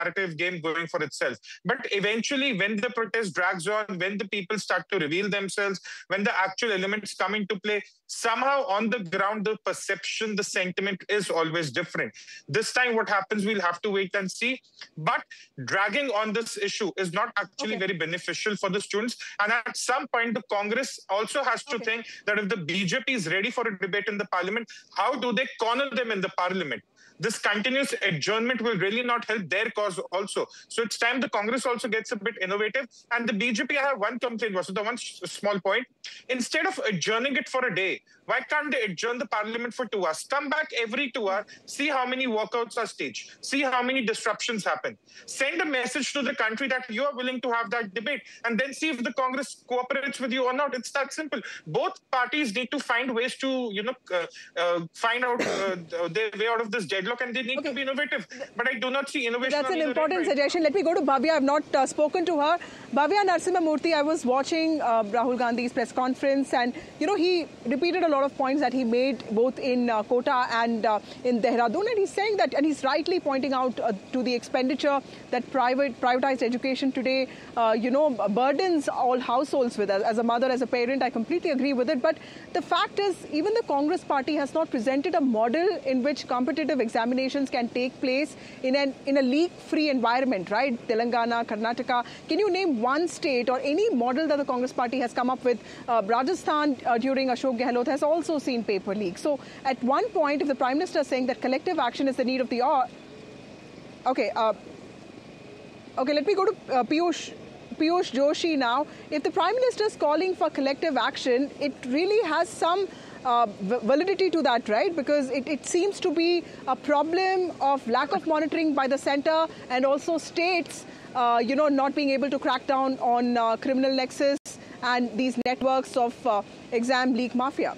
narrative game going for itself. But eventually, when the protest drags on, when the people start to reveal themselves, when the actual elements come into play, somehow on the ground, the perception, the sentiment is always different. This time, what happens, we'll have to wait and see. But dragging on this issue is not actually very beneficial for the students. And at some point, the Congress also has to think that if the BJP is ready for a debate in the parliament, how do they corner them in the parliament? This continuous adjournment will really not help their cause also. So it's time the Congress also gets a bit innovative. And the BJP, I have one complaint, was the one small point. Instead of adjourning it for a day, why can't they adjourn the parliament for 2 hours? Come back every 2 hours, see how many walkouts are staged, see how many disruptions happen. Send a message to the country that you are willing to have that debate, and then see if the Congress cooperates with you or not. It's that simple. Both parties need to find ways to, find out their way out of this deadlock, and they need to be innovative. But I do not see innovation. That's an important suggestion. Let me go to Bhavya. I've not spoken to her. Bhavya Narasimha-Murthy, I was watching Rahul Gandhi's press conference, and he repeated a lot of points that he made both in Kota and in Dehradun, and he's saying that, and he's rightly pointing out to the expenditure that privatized education today, burdens all households with. As a mother, as a parent, I completely agree with it. But the fact is, even the Congress party has not presented a model in which competitive examinations can take place in a leak-free environment, right? Telangana, Karnataka. Can you name one state or any model that the Congress party has come up with? Rajasthan during Ashok Gehlot has also seen paper leaks. So at one point, if the Prime Minister is saying that collective action is the need of the hour, okay, let me go to Piyush Joshi now. If the Prime Minister is calling for collective action, it really has some validity to that, right? Because it seems to be a problem of lack of monitoring by the centre and also states, not being able to crack down on criminal nexus and these networks of exam leak mafia.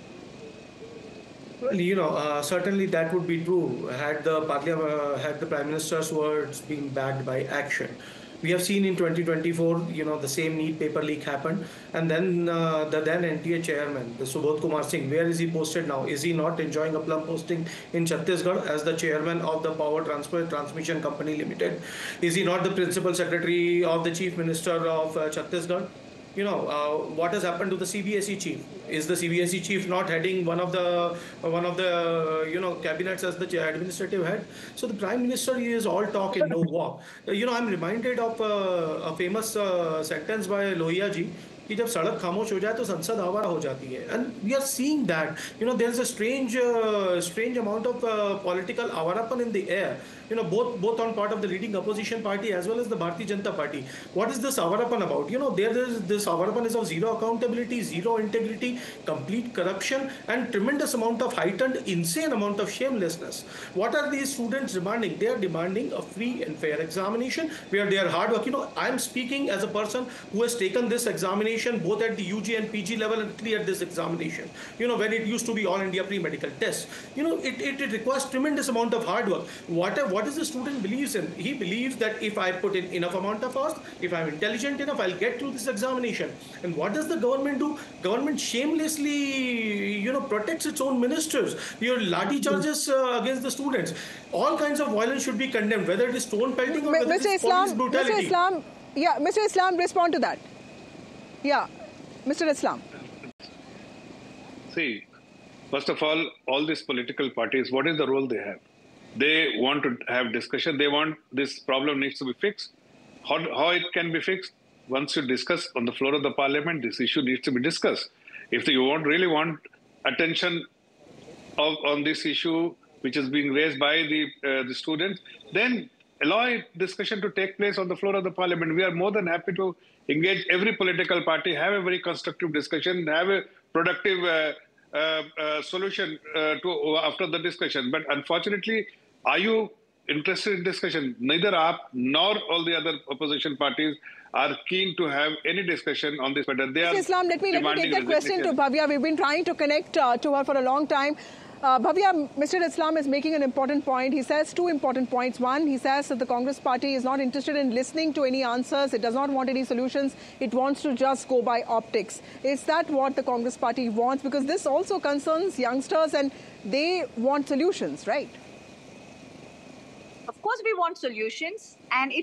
Well, certainly that would be true had the Prime Minister's words been backed by action. We have seen in 2024, the same NEET paper leak happened. And then the then NTA chairman, the Subodh Kumar Singh, where is he posted now? Is he not enjoying a plum posting in Chhattisgarh as the chairman of the Power Transmission Company Limited? Is he not the principal secretary of the chief minister of Chhattisgarh? What has happened to the CBSE chief? Is the CBSE chief not heading one of the cabinets as the administrative head? So the Prime Minister is all talk and no walk. I'm reminded of a famous sentence by Lohia ji. कि जब सड़क खामोश हो जाए तो संसद आवारा हो जाती है, and we are seeing that there is a strange amount of political avarapan in the air, both on part of the leading opposition party as well as the Bharatiya Janata Party. What is this avarapan about? This avarapan is of zero accountability, zero integrity, complete corruption, and tremendous amount of heightened, insane amount of shamelessness. What are these students demanding? They are demanding a free and fair examination where they are hard work. I am speaking as a person who has taken this examination both at the UG and PG level and cleared this examination. When it used to be all India pre-medical test. It requires tremendous amount of hard work. What is the student believes in? He believes that if I put in enough amount of hours, if I'm intelligent enough, I'll get through this examination. And what does the government do? Government shamelessly, protects its own ministers. Lathi charges against the students. All kinds of violence should be condemned, whether it is stone pelting or whether it is police brutality. Mr. Islam, respond to that. Yeah, Mr. Islam. See, first of all these political parties, what is the role they have? They want to have discussion. They want this problem needs to be fixed. How it can be fixed? Once you discuss on the floor of the parliament, this issue needs to be discussed. If you really want attention on this issue, which is being raised by the students, then allow discussion to take place on the floor of the parliament. We are more than happy to engage every political party, have a very constructive discussion, have a productive solution after the discussion. But unfortunately, are you interested in discussion? Neither AAP nor all the other opposition parties are keen to have any discussion on this matter. Islam, let me take that question to Bhavya. We've been trying to connect to her for a long time. Bhavya, Mr. Islam is making an important point. He says two important points. One, he says that the Congress party is not interested in listening to any answers. It does not want any solutions. It wants to just go by optics. Is that what the Congress party wants? Because this also concerns youngsters and they want solutions, right? Of course, we want solutions, and